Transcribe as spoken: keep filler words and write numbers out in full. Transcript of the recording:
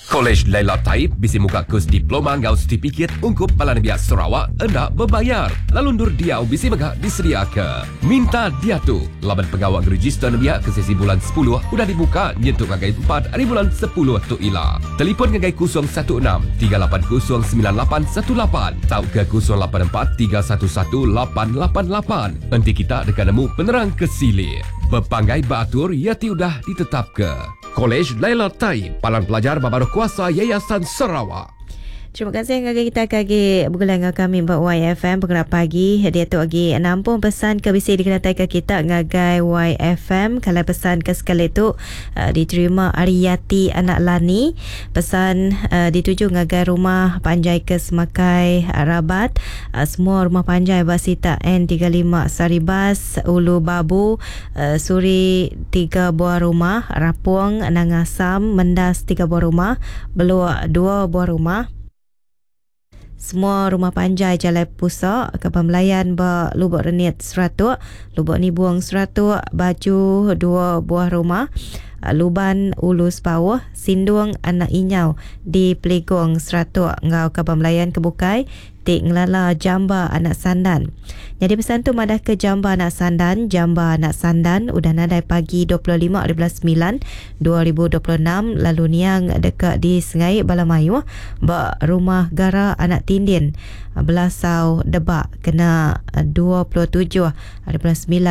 Kolej Laila Taib bisi muka kurs diploma ngau sertifikat ungkup Palan Biak Sarawak hendak berbayar. Lalu nur diau bisi megah disedia ke. Minta dia tu. Laban pegawai register biak ke sesi bulan sepuluh sudah dibuka nyentuk ngagai empat hari bulan sepuluh tu ila. Telefon ngagai kosong satu enam tiga lapan kosong sembilan lapan satu lapan atau ke kosong lapan empat tiga satu satu lapan lapan lapan. Nanti kita dekat nemu penerang kesili. Berpanggai beratur ia tiudah ditetap ke. Kolej Laila Taib, Palang Pelajar Babaruh Kuasa Yayasan Sarawak. Terima kasih kerana kita kagi bergulang dengan kami buat Y F M penggerak pagi. Dia tu lagi nampung pesan ke bisi dikenatai ke kita ngagai Y F M. Kalau pesan ke sekali tu uh, diterima Ariyati anak Lani. Pesan uh, dituju ngagai rumah Panjai ke Semakai Rabat. Uh, semua rumah Panjai Basita N tiga puluh lima Saribas Ulu Babu, uh, Suri tiga buah rumah, Rapuang Nangasam Mendas tiga buah rumah, Belua dua buah rumah. Semua rumah Panjai Jalai Pusak, Kapal Melayan ba Lubuk Reniat seratus, Lubuk Nibuang seratus, Baju dua buah rumah, Luban Ulu Sepawah, Sindung Anak Inyau di Peligong seratus, Ngau Kapal Melayan Kebukai, Tik Ngelala Jamba Anak Sandan. Jadi pesan tu madah ke Jamba Anak Sandan, Jamba Anak Sandan udah nadai pagi dua puluh lima bulan sembilan dua ribu dua puluh enam lalu niang dekat di Sengai Balamayu ba rumah Gara Anak Tindin Belasau Debak kena dua puluh tujuh bulan sembilan